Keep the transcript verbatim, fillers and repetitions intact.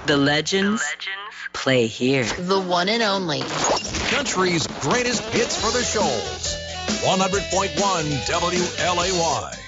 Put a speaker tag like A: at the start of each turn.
A: The legends, play here.
B: The one and only.
C: Country's greatest hits for the shoals. one hundred point one W L A Y.